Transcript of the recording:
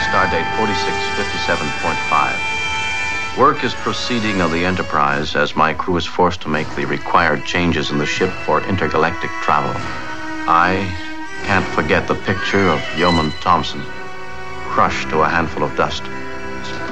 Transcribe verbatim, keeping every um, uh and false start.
stardate forty-six fifty-seven point five. Work is proceeding on the Enterprise as my crew is forced to make the required changes in the ship for intergalactic travel. I can't forget the picture of Yeoman Thompson, crushed to a handful of dust.